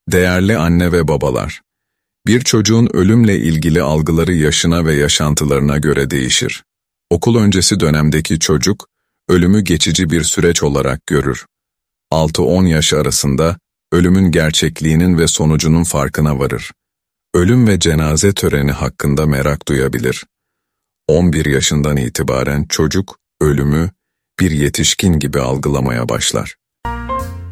Değerli anne ve babalar, bir çocuğun ölümle ilgili algıları yaşına ve yaşantılarına göre değişir. Okul öncesi dönemdeki çocuk, ölümü geçici bir süreç olarak görür. 6-10 yaş arasında, ölümün gerçekliğinin ve sonucunun farkına varır. Ölüm ve cenaze töreni hakkında merak duyabilir. 11 yaşından itibaren çocuk, ölümü bir yetişkin gibi algılamaya başlar.